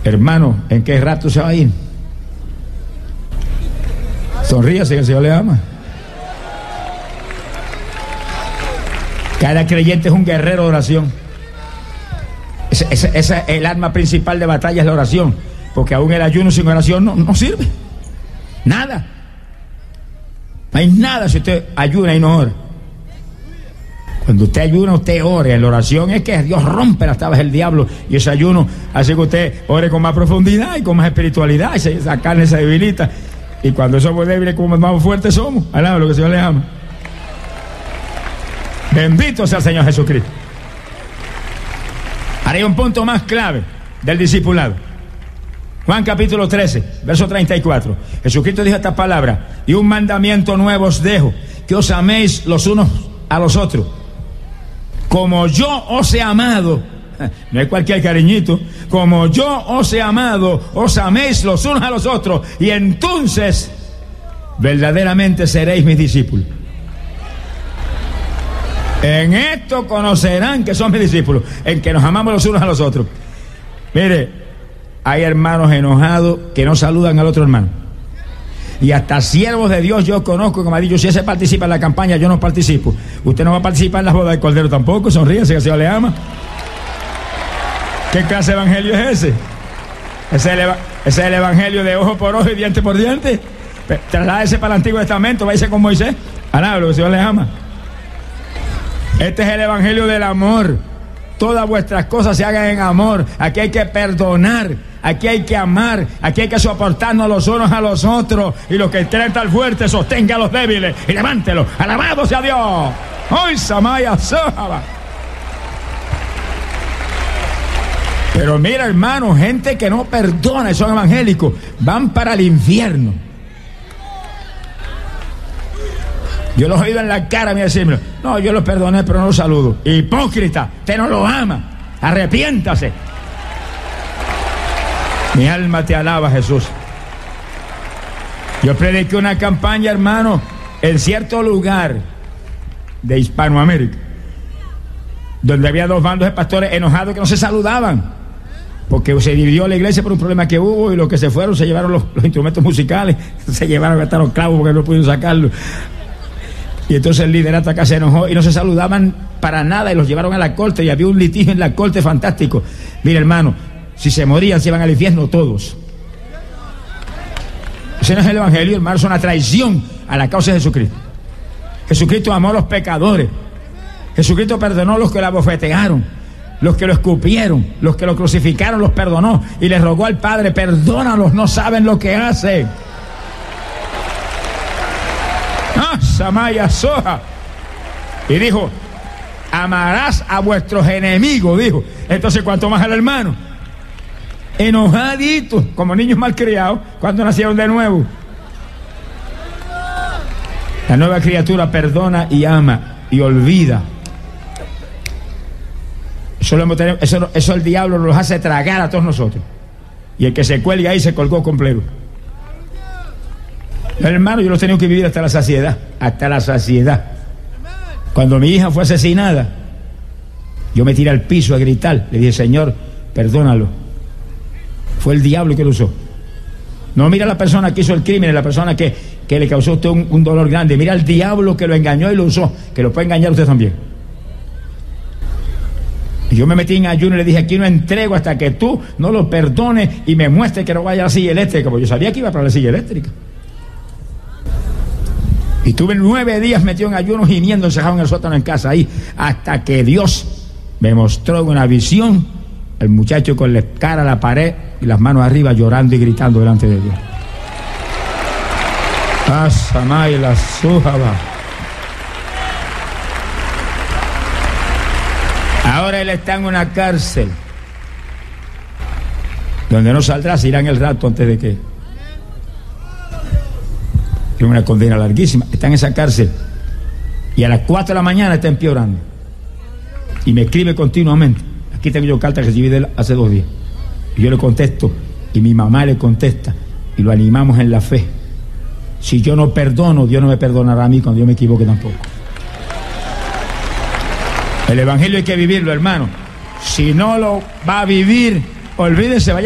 Hermano, ¿en qué rato se va a ir? Sonríase, que el Señor le ama. Cada creyente es un guerrero de oración. Esa el arma principal de batalla es la oración, porque aún el ayuno sin oración no sirve. Nada. No hay nada si usted ayuna y no ora. Cuando usted ayuna, usted ora. La oración es que Dios rompe las tablas del diablo, y ese ayuno hace que usted ore con más profundidad y con más espiritualidad, y esa carne se debilita. Y cuando somos débiles, como más fuertes somos. Alaba lo que el Señor le ama. Bendito sea el Señor Jesucristo. Ahora hay un punto más clave del discipulado. Juan capítulo 13, verso 34. Jesucristo dijo esta palabra: y un mandamiento nuevo os dejo, que os améis los unos a los otros, como yo os he amado. No es cualquier cariñito. Como yo os he amado, os améis los unos a los otros, y entonces verdaderamente seréis mis discípulos. En esto conocerán que son mis discípulos, en que nos amamos los unos a los otros. Mire, hay hermanos enojados que no saludan al otro hermano. Y hasta siervos de Dios yo conozco que me ha dicho: si ese participa en la campaña, yo no participo. Usted no va a participar en las bodas del Cordero tampoco. Sonríese, que el Señor le ama. ¿Qué clase de evangelio es ese? Ese es el evangelio de ojo por ojo y diente por diente. Trasládese para el Antiguo Testamento, váyase con Moisés. Alaba lo que el Señor le ama. Este es el evangelio del amor. Todas vuestras cosas se hagan en amor. Aquí hay que perdonar, aquí hay que amar, aquí hay que soportarnos los unos a los otros. Y los que creen tan fuertes, sostenga a los débiles y levántelos. Alabado sea Dios. Hoy Samaya Sahaba. Pero mira, hermano, gente que no perdona y son evangélicos, van para el infierno. Yo los he oído en la cara a mí decirme: no, yo los perdoné, pero no los saludo. Hipócrita, usted no lo ama. Arrepiéntase. Mi alma te alaba, Jesús. Yo prediqué una campaña, hermano, en cierto lugar de Hispanoamérica, donde había dos bandos de pastores enojados que no se saludaban, porque se dividió la iglesia por un problema que hubo, y los que se fueron se llevaron los instrumentos musicales, se llevaron hasta los clavos porque no pudieron sacarlos. Y entonces el liderato acá se enojó y no se saludaban para nada, y los llevaron a la corte, y había un litigio en la corte fantástico. Mira, hermano, si se morían se iban al infierno todos. Ese no es el evangelio, hermano, es una traición a la causa de Jesucristo. Jesucristo amó a los pecadores. Jesucristo perdonó a los que lo abofetearon, los que lo escupieron, los que lo crucificaron, los perdonó, y le rogó al Padre: perdónalos, no saben lo que hacen. Samaya Soja. Y dijo: amarás a vuestros enemigos, dijo. Entonces, ¿cuánto más al hermano? Enojaditos, como niños malcriados cuando nacieron de nuevo. La nueva criatura perdona y ama y olvida. Eso el diablo nos hace tragar a todos nosotros. Y el que se cuelga ahí se colgó completo. Hermano, yo los tenía que vivir hasta la saciedad. Hasta la saciedad. Cuando mi hija fue asesinada, yo me tiré al piso a gritar. Le dije: Señor, perdónalo. Fue el diablo que lo usó. No mira la persona que hizo el crimen, la persona que le causó a usted un dolor grande. Mira al diablo que lo engañó y lo usó, que lo puede engañar usted también. Y yo me metí en ayuno y le dije: aquí no entrego hasta que tú no lo perdones y me muestres que no vaya a la silla eléctrica, porque yo sabía que iba para la silla eléctrica. Y tuve 9 días metido en ayuno, gimiendo, encerrado en el sótano en casa ahí, hasta que Dios me mostró en una visión el muchacho con la cara a la pared y las manos arriba, llorando y gritando delante de Dios. Asamay la Sujaba. Ahora él está en una cárcel donde no saldrá, se irá en el rato antes de que... Tiene una condena larguísima. Está en esa cárcel y a las 4 de la mañana está empeorando y me escribe continuamente. Aquí tengo yo cartas que recibí de él hace 2 días y yo le contesto, y mi mamá le contesta, y lo animamos en la fe. Si yo no perdono, Dios no me perdonará a mí cuando yo me equivoque tampoco. El evangelio hay que vivirlo, hermano. Si no lo va a vivir, olvídense, vaya